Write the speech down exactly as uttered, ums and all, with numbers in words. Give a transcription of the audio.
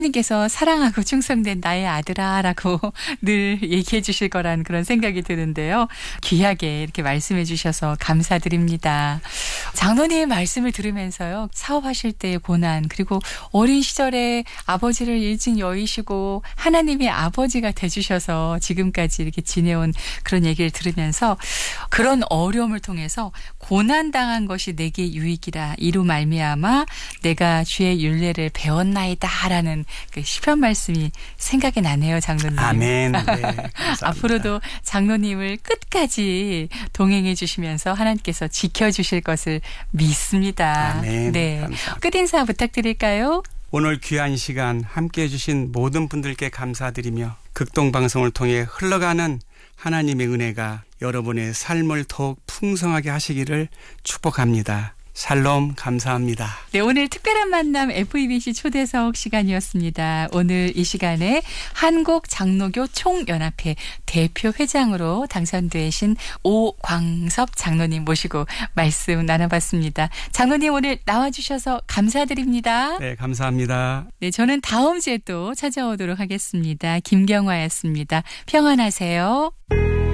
하나님께서 사랑하고 충성된 나의 아들아라고 늘 얘기해 주실 거라는 그런 생각이 드는데요. 귀하게 이렇게 말씀해 주셔서 감사드립니다. 장로님의 말씀을 들으면서요. 사업하실 때의 고난 그리고 어린 시절에 아버지를 일찍 여의시고 하나님의 아버지가 돼주셔서 지금까지 이렇게 지내온 그런 얘기를 들으면서 그런 어려움을 통해서 고난당한 것이 내게 유익이라 이로 말미암아 내가 주의 율례를 배웠나이다라는 그 시편 말씀이 생각이 나네요, 장로님. 아멘. 네, 감사합니다. 앞으로도 장로님을 끝까지 동행해 주시면서 하나님께서 지켜주실 것을 믿습니다. 아멘. 네, 감사합니다. 끝인사 부탁드릴까요? 오늘 귀한 시간 함께해 주신 모든 분들께 감사드리며 극동방송을 통해 흘러가는 하나님의 은혜가 여러분의 삶을 더욱 풍성하게 하시기를 축복합니다. 샬롬 감사합니다. 네, 오늘 특별한 만남 에프이비씨 초대석 시간이었습니다. 오늘 이 시간에 한국장로교 총연합회 대표 회장으로 당선되신 오광섭 장로님 모시고 말씀 나눠봤습니다. 장로님 오늘 나와주셔서 감사드립니다. 네, 감사합니다. 네, 저는 다음 주에 또 찾아오도록 하겠습니다. 김경화였습니다. 평안하세요.